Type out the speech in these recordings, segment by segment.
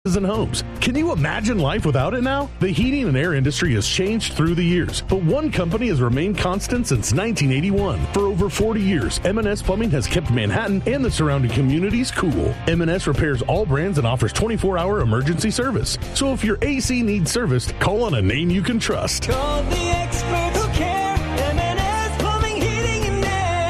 and homes. Can you imagine life without it now? The heating and air industry has changed through the years, but one company has remained constant since 1981. For over 40 years, M&S Plumbing has kept Manhattan and the surrounding communities cool. M&S repairs all brands and offers 24-hour emergency service. So if your AC needs serviced, call on a name you can trust. Call the experts who care. M&S Plumbing, Heating, and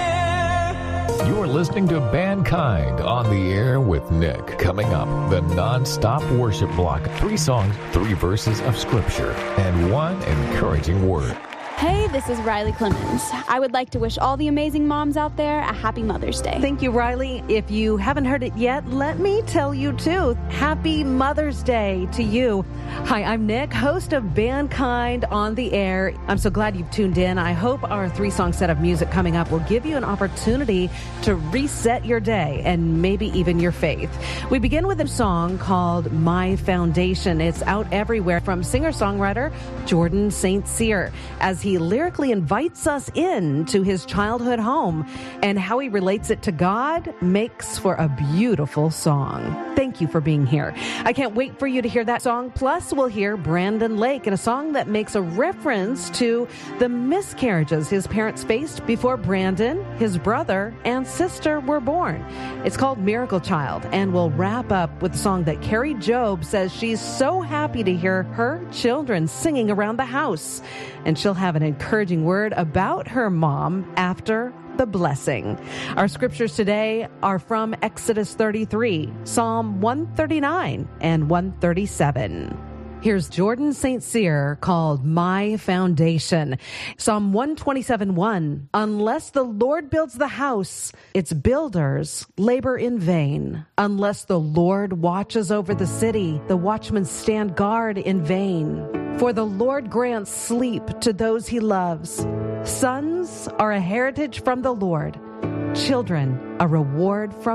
Air. You're listening to Mankind on the Air with Nick. Coming up, the non-stop worship block. 3 songs, 3 verses of Scripture, and 1 encouraging word. Hey, this is Riley Clemens. I would like to wish all the amazing moms out there a happy Mother's Day. Thank you, Riley. If you haven't heard it yet, let me tell you too. Happy Mother's Day to you. Hi, I'm Nick, host of Mankind on the Air. I'm so glad you've tuned in. I hope our 3-song set of music coming up will give you an opportunity to reset your day and maybe even your faith. We begin with a song called My Foundation. It's out everywhere from singer-songwriter Jordan St. Cyr as he lyrically invites us in to his childhood home, and how he relates it to God makes for a beautiful song. Thank you for being here. I can't wait for you to hear that song. Plus, we'll hear Brandon Lake in a song that makes a reference to the miscarriages his parents faced before Brandon, his brother, and sister were born. It's called Miracle Child, and we'll wrap up with a song that Carrie Job says she's so happy to hear her children singing around the house. And she'll have an encouraging word about her mom after the blessing. Our scriptures today are from Exodus 33, Psalm 139, and 137. Here's Jordan St. Cyr called My Foundation. Psalm 127:1. Unless the Lord builds the house, its builders labor in vain. Unless the Lord watches over the city, the watchmen stand guard in vain. For the Lord grants sleep to those he loves. Sons are a heritage from the Lord, children a reward from